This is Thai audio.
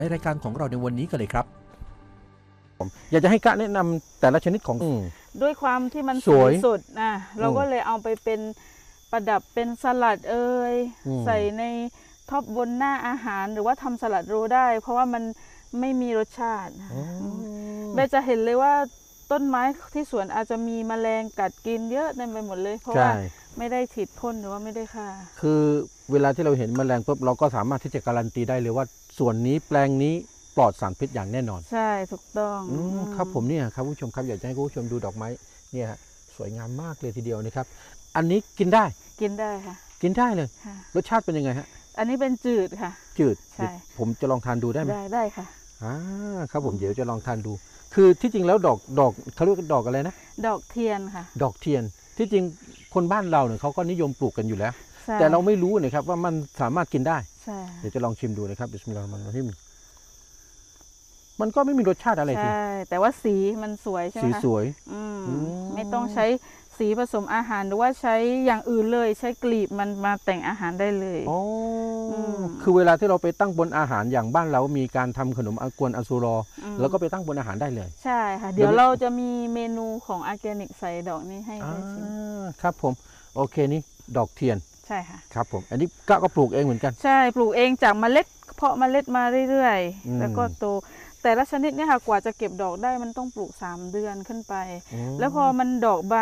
ในรายการของเราในวันนี้กันเลยครับอยากจะให้กะแนะนำแต่ละชนิดของด้วยความที่มันสวยสุดนะเราก็เลยเอาไปเป็นประดับเป็นสลัดใส่ในท็อปบนหน้าอาหารหรือว่าทำสลัดโรได้ เพราะว่ามันไม่มีรสชาติเบจะเห็นเลยว่าต้นไม้ที่สวนอาจจะมีแมลงกัดกินเยอะเต็มไปหมดเลยเพราะว่าไม่ได้ฉีดพ่นหรือว่าไม่ได้ฆ่าคือเวลาที่เราเห็นแมลงปุ๊บเราก็สามารถที่จะการันตีได้เลยว่าส่วนนี้แปลงนี้ปลอดสารพิษอย่างแน่นอนใช่ถูกต้องครับผมเนี่ยครับผู้ชมครับอยากจะให้ผู้ชมดูดอกไม้เนี่ยสวยงามมากเลยทีเดียวนะครับอันนี้กินได้ค่ะกินได้เลยรสชาติเป็นยังไงฮะอันนี้เป็นจืดค่ะจืดใช่ผมจะลองทานดูได้ไหมได้ค่ะครับผมเดี๋ยวจะลองทานดูคือที่จริงแล้วดอกเขาเรียกดอกอะไรนะดอกเทียนค่ะดอกเทียนที่จริงคนบ้านเราเนี่ยเขาก็นิยมปลูกกันอยู่แล้วแต่เราไม่รู้นะครับว่ามันสามารถกินได้เดี๋ยวจะลองชิมดูนะครับบิสมิลลาฮิรเราะห์มานิรเราะฮีมมันก็ไม่มีรสชาติอะไรทีใช่แต่ว่าสีมันสวยใช่ไหมสีคะสวยไม่ต้องใช้สีผสมอาหารหรือว่าใช้อย่างอื่นเลยใช้กลีบมันมาแต่งอาหารได้เลยคือเวลาที่เราไปตั้งบนอาหารอย่างบ้านเรามีการทำขนมอากวนอัซูรอแล้วก็ไปตั้งบนอาหารได้เลยใช่ค่ะเดี๋ยวเราจะมีเมนูของออร์แกนิกใส่ดอกนี้ให้ชิมครับผมโอเคนี่ดอกเทียนใช่ค่ะครับผมอันนี้ก็ปลูกเองเหมือนกันใช่ปลูกเองจากเมล็ดเพาะเมล็ดมาเรื่อยๆแล้วก็โตแต่ละชนิดเนี่ยค่ะกว่าจะเก็บดอกได้มันต้องปลูก3 เดือนขึ้นไปแล้วพอมันดอกบาน